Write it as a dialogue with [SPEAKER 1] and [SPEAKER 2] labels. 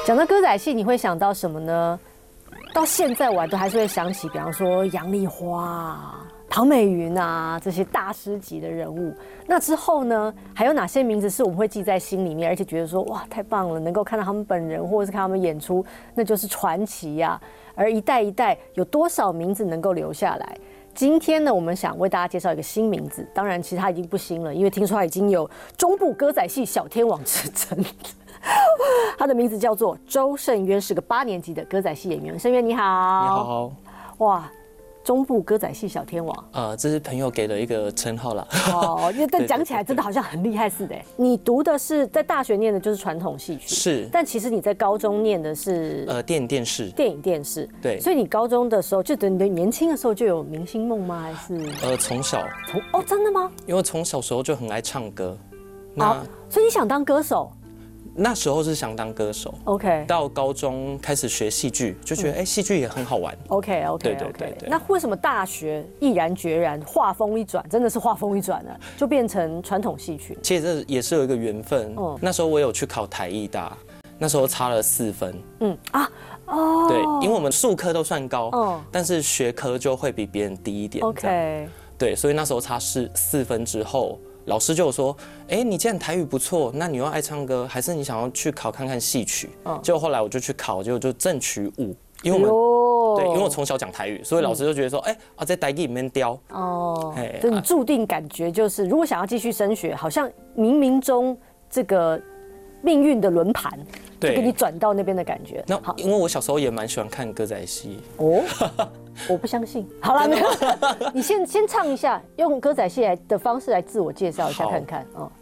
[SPEAKER 1] 讲到歌仔戏，你会想到什么呢？到现在我都还是会想起，比方说杨丽花啊、唐美云啊这些大师级的人物。那之后呢，还有哪些名字是我们会记在心里面，而且觉得说哇太棒了，能够看到他们本人或者是看他们演出，那就是传奇呀。而一代一代有多少名字能够留下来？今天呢，我们想为大家介绍一个新名字，当然其实他已经不新了，因为听说他已经有中部歌仔戏小天王之称。他的名字叫做周胜渊，是个8年级的歌仔戏演员。胜渊你好。
[SPEAKER 2] 你好。
[SPEAKER 1] 哇，中部歌仔戏小天王。
[SPEAKER 2] 这是朋友给的一个称号啦。
[SPEAKER 1] 哦，因为但讲起来真的好像很厉害似的。你读的是在大学念的就是传统戏曲，
[SPEAKER 2] 是。但
[SPEAKER 1] 其实你在高中念的是
[SPEAKER 2] 电影电视。
[SPEAKER 1] 电影电视。
[SPEAKER 2] 对。
[SPEAKER 1] 所以你高中的时候，就等你年轻的时候就有明星梦吗？还是？
[SPEAKER 2] 从小。
[SPEAKER 1] 哦，真的吗？
[SPEAKER 2] 因为从小时候就很爱唱歌。
[SPEAKER 1] 所以你想当歌手？
[SPEAKER 2] 那时候是想当歌手
[SPEAKER 1] ，OK。
[SPEAKER 2] 到高中开始学戏剧，就觉得戏剧也很好玩
[SPEAKER 1] ，OK。对。那为什么大学毅然决然画风一转，真的是画风一转呢，就变成传统戏曲？
[SPEAKER 2] 其实这也是有一个缘分。那时候我有去考台艺大，那时候差了4分。对，因为我们术科都算高，但是学科就会比别人低一点。
[SPEAKER 1] OK。
[SPEAKER 2] 对，所以那时候差4分之后。老师就有说，你既然台语不错，那你又爱唱歌，还是你想要去考看看戏曲？结果后来我就去考，就正取5，因为因为我从小讲台语，所以老师就觉得说，在台语里面雕。
[SPEAKER 1] 这你注定感觉就是，如果想要继续升学，好像冥冥中这个命运的轮盘，就给你转到那边的感觉。
[SPEAKER 2] 那因为我小时候也蛮喜欢看歌仔戏。
[SPEAKER 1] 我不相信。好了，你先唱一下，用歌仔戏的方式来自我介绍一下看看。